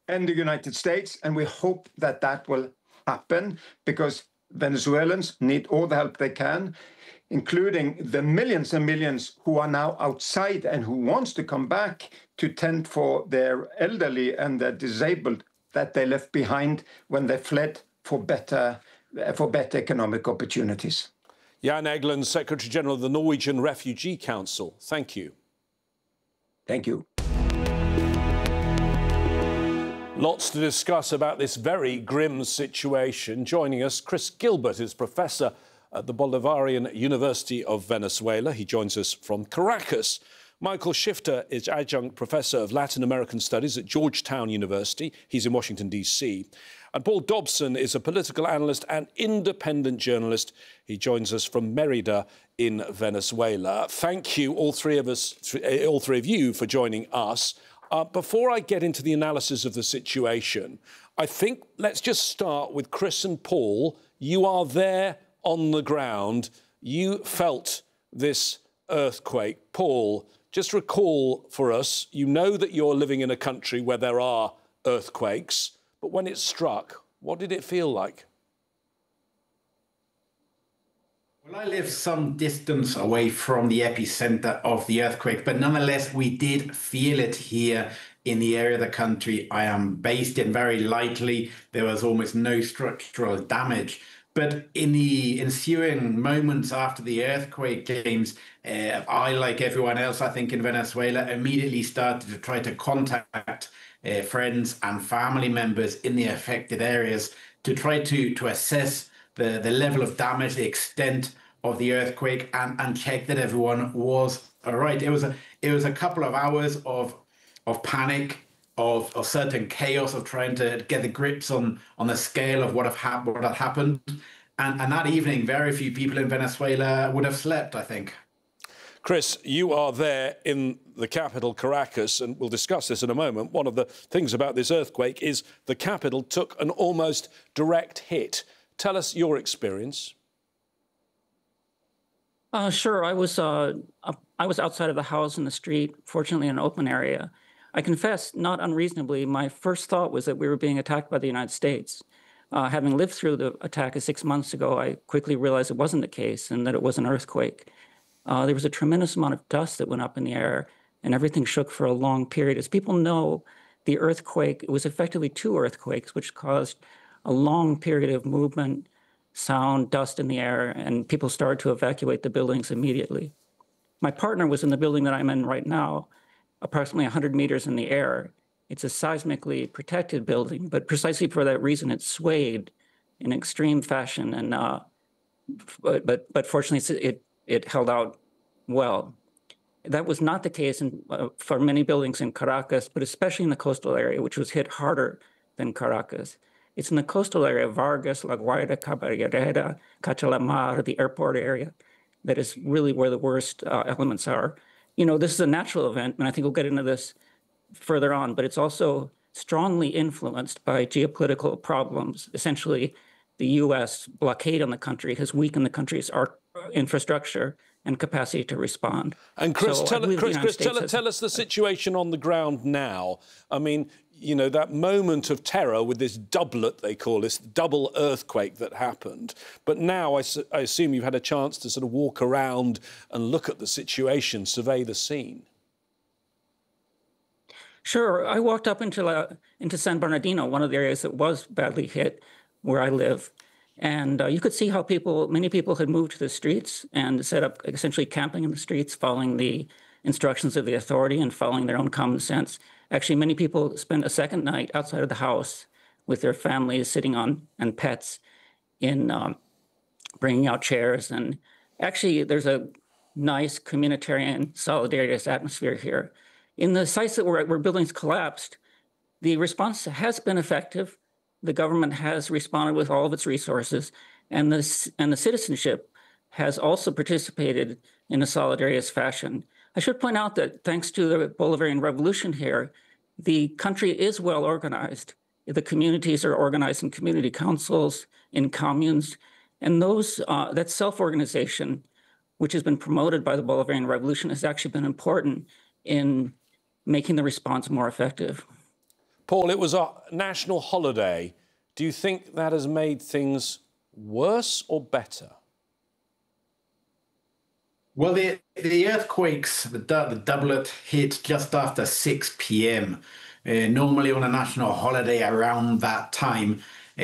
and the United States, and we hope that that will happen because Venezuelans need all the help they can, including the millions and millions who are now outside and who wants to come back to tend for their elderly and the disabled that they left behind when they fled for better economic opportunities. Jan Egeland, Secretary General of the Norwegian Refugee Council. Thank you. Thank you. Lots to discuss about this very grim situation. Joining us, Chris Gilbert is Professor at the Bolivarian University of Venezuela. He joins us from Caracas. Michael Shifter is Adjunct Professor of Latin American Studies at Georgetown University. He's in Washington, D.C. And Paul Dobson is a political analyst and independent journalist. He joins us from Merida in Venezuela. Thank you, all three of you, for joining us. Before I get into the analysis of the situation, I think let's just start with Chris and Paul. You are there on the ground. You felt this earthquake. Paul, just recall for us, you know that you're living in a country where there are earthquakes, but when it struck, what did it feel like? Well, I live some distance away from the epicenter of the earthquake, but nonetheless, we did feel it here in the area of the country I am based in. Very lightly, there was almost no structural damage. But in the ensuing moments after the earthquake, James, I, like everyone else, I think, in Venezuela, immediately started to try to contact friends and family members in the affected areas to try to assess the level of damage, the extent of the earthquake, and check that everyone was all right. It was a couple of hours of panic, of certain chaos, of trying to get the grips on the scale of what had happened. And that evening, very few people in Venezuela would have slept, I think. Chris, you are there in the capital, Caracas, and we'll discuss this in a moment. One of the things about this earthquake is the capital took an almost direct hit. Tell us your experience. Sure. I was outside of the house in the street, fortunately in an open area. I confess, not unreasonably, my first thought was that we were being attacked by the United States. Having lived through the attack 6 months ago, I quickly realized it wasn't the case and that it was an earthquake. There was a tremendous amount of dust that went up in the air, and everything shook for a long period. As people know, the earthquake, it was effectively two earthquakes, which caused a long period of movement, sound, dust in the air, and people started to evacuate the buildings immediately. My partner was in the building that I'm in right now, approximately 100 meters in the air. It's a seismically protected building, but precisely for that reason, it swayed in extreme fashion. And but fortunately, it held out well. That was not the case for many buildings in Caracas, but especially in the coastal area, which was hit harder than Caracas. It's in the coastal area, Vargas, La Guaira, Caballera, Cachalamar, the airport area, that is really where the worst elements are. You know, this is a natural event, and I think we'll get into this further on, but it's also strongly influenced by geopolitical problems. Essentially, the U.S. blockade on the country has weakened the country's infrastructure and capacity to respond. And Chris, tell us the situation on the ground now. I mean, you know, that moment of terror with this doublet, they call this double earthquake that happened. But now I assume you've had a chance to sort of walk around and look at the situation, survey the scene. Sure. I walked up into San Bernardino, one of the areas that was badly hit where I live. And you could see how many people had moved to the streets and set up essentially camping in the streets, following the instructions of the authority and following their own common sense. Actually, many people spent a second night outside of the house with their families sitting on, and pets, in bringing out chairs. And actually, there's a nice communitarian, solidarious atmosphere here. In the sites that where buildings collapsed, the response has been effective. The government has responded with all of its resources, and the citizenship has also participated in a solidarious fashion. I should point out that thanks to the Bolivarian Revolution here, the country is well organized. The communities are organized in community councils, in communes, and that self-organization, which has been promoted by the Bolivarian Revolution, has actually been important in making the response more effective. Paul, it was a national holiday. Do you think that has made things worse or better? Well, the earthquakes, the doublet hit just after 6 p.m. Normally on a national holiday around that time,